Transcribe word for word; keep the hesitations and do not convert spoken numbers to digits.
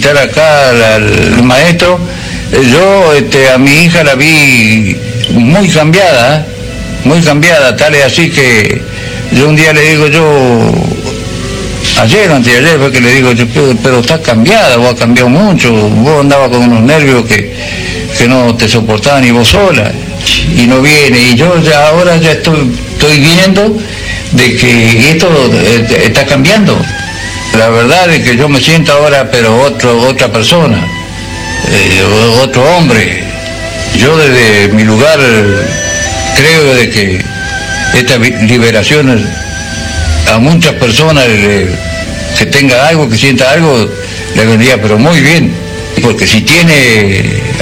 felicitar acá al, al maestro. Yo este, a mi hija la vi muy cambiada, muy cambiada, tal es así que yo un día le digo yo, ayer o antes de ayer fue que le digo yo, pero estás cambiada, vos has cambiado mucho, vos andabas con unos nervios que, que no te soportaban ni vos sola, y no viene, y yo ya ahora ya estoy, estoy viendo de que esto eh, está cambiando. La verdad es que yo me siento ahora pero otro, otra persona, eh, otro hombre. Yo desde mi lugar creo de que esta liberación a muchas personas le, que tenga algo, que sienta algo, le vendría pero muy bien, porque si tiene